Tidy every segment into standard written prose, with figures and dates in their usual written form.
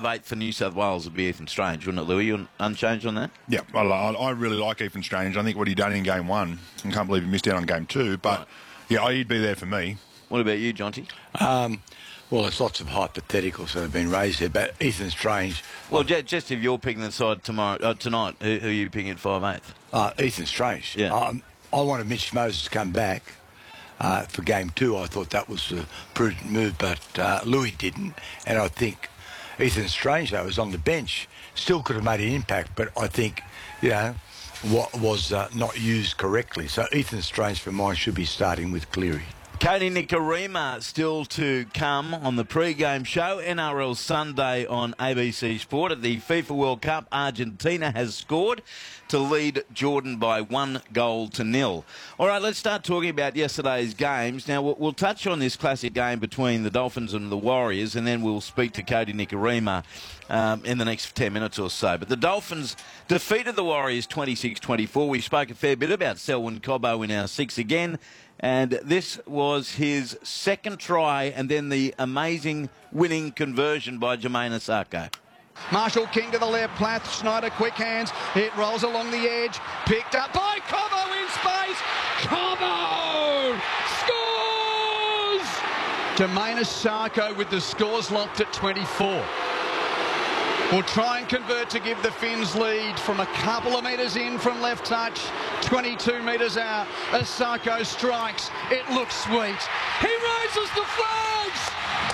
5'8" for New South Wales would be Ethan Strange, wouldn't it, Louis? You're unchanged on that? Yeah, I really like Ethan Strange. I think what he done in game 1, I can't believe he missed out on game 2, but right. Yeah, he'd be there for me. What about you, Jonty? Well, there's lots of hypotheticals that have been raised there, but Ethan Strange... Well, just if you're picking the side tonight, who are you picking at 5'8"? Ethan Strange. Yeah. I wanted Mitch Moses to come back for game 2. I thought that was a prudent move, but Louis didn't. And I think Ethan Strange, though, was on the bench. Still could have made an impact, but I think, what was not used correctly. So Ethan Strange, for mine, should be starting with Cleary. Kodi Nikorima still to come on the pre-game show. NRL Sunday on ABC Sport. At the FIFA World Cup, Argentina has scored to lead Jordan by 1-0. All right, let's start talking about yesterday's games. Now, we'll touch on this classic game between the Dolphins and the Warriors, and then we'll speak to Kodi Nikorima in the next 10 minutes or so. But the Dolphins defeated the Warriors 26-24. We spoke a fair bit about Selwyn Cobbo in our 6 again. And this was his second try and then the amazing winning conversion by Jamayne Isaako. Marshall King to the left, Plath, Schneider, quick hands. It rolls along the edge, picked up by Cobbo in space. Cobbo scores! Jamayne Isaako with the scores locked at 24. Will try and convert to give the Finns lead from a couple of metres in from left touch, 22 metres out. Isaako strikes. It looks sweet. He raises the flags!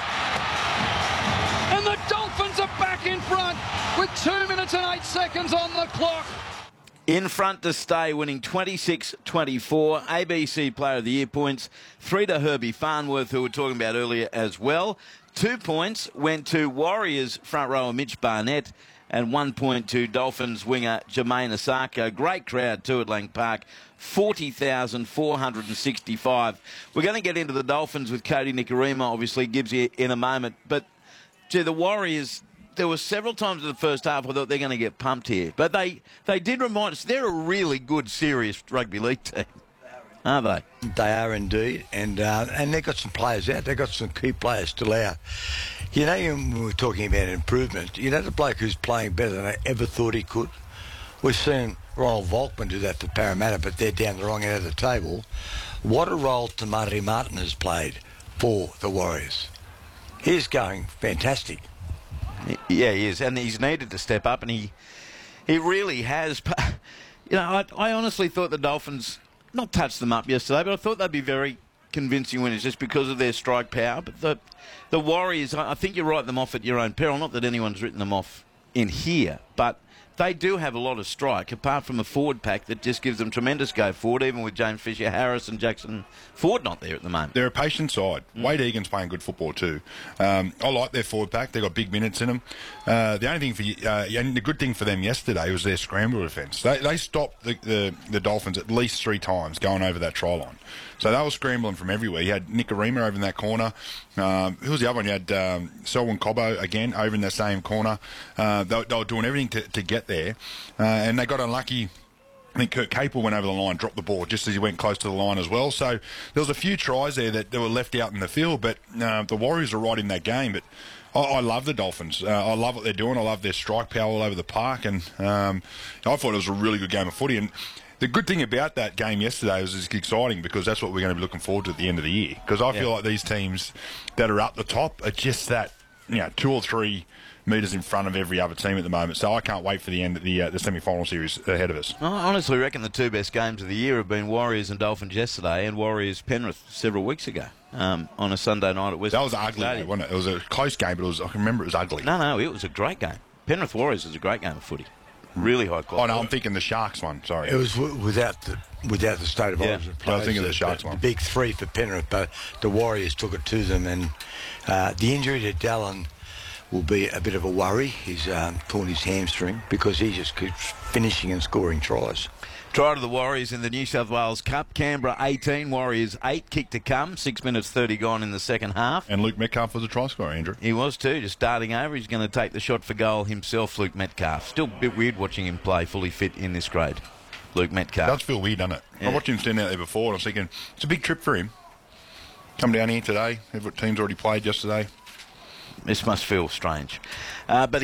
And the Dolphins are back in front with 2 minutes and 8 seconds on the clock. In front to stay, winning 26-24. ABC Player of the Year points. 3 to Herbie Farnworth, who we were talking about earlier as well. 2 points went to Warriors front rower Mitch Barnett, and 1 point to Dolphins winger Jamayne Isaako. Great crowd too at Lang Park, 40,465. We're going to get into the Dolphins with Kodi Nikorima, obviously, gives you in a moment. But, gee, the Warriors, there were several times in the first half I thought they're going to get pumped here. But they did remind us they're a really good, serious rugby league team. Are they? They are indeed, and they've got some players out. They've got some key players still out. When we were talking about improvement, the bloke who's playing better than I ever thought he could. We've seen Ronald Volkman do that for Parramatta, but they're down the wrong end of the table. What a role Te Maire Martin has played for the Warriors. He's going fantastic. Yeah, he is, and he's needed to step up, and he really has. I honestly thought the Dolphins not touched them up yesterday, but I thought they'd be very convincing winners just because of their strike power. But the Warriors, I think you write them off at your own peril. Not that anyone's written them off in here, but they do have a lot of strike, apart from a forward pack that just gives them tremendous go forward, even with James Fisher-Harris and Jackson Ford not there at the moment. They're a patient side. Wade Egan's playing good football too. I like their forward pack. They've got big minutes in them. The only thing and the good thing for them yesterday was their scramble defence. They stopped the Dolphins at least 3 times going over that try line. So they were scrambling from everywhere. You had Nikorima over in that corner. Who was the other one? You had Selwyn Cobbo again over in that same corner. They were doing everything to get there. And they got unlucky. I think Kurt Capel went over the line, dropped the ball just as he went close to the line as well. So there was a few tries there that were left out in the field. But the Warriors are right in that game. But I love the Dolphins. I love what they're doing. I love their strike power all over the park. And I thought it was a really good game of footy. And the good thing about that game yesterday was it's exciting because that's what we're going to be looking forward to at the end of the year. Because I feel like these teams that are up the top are just that, 2 or 3 metres in front of every other team at the moment. So I can't wait for the end of the semi-final series ahead of us. I honestly reckon the 2 best games of the year have been Warriors and Dolphins yesterday and Warriors-Penrith several weeks ago on a Sunday night at West. That was ugly, though, wasn't it? It was a close game, but I can remember it was ugly. No, it was a great game. Penrith-Warriors was a great game of footy. Really high quality. Oh, no, I'm thinking the Sharks one, sorry. It was without the state of origin players. I was thinking of the Sharks one. The big 3 for Penrith, but the Warriors took it to them. And the injury to Dallin will be a bit of a worry. He's torn his hamstring because he just keeps finishing and scoring tries. Try to the Warriors in the New South Wales Cup. Canberra 18, Warriors 8. Kick to come. 6 minutes 30 gone in the second half. And Luke Metcalf was a try scorer, Andrew. He was too, just darting over. He's going to take the shot for goal himself, Luke Metcalf. Still a bit weird watching him play fully fit in this grade. Luke Metcalf. It does feel weird, doesn't it? Yeah. I watched him stand out there before and I was thinking, it's a big trip for him. Come down here today. Team's already played yesterday. This must feel strange. But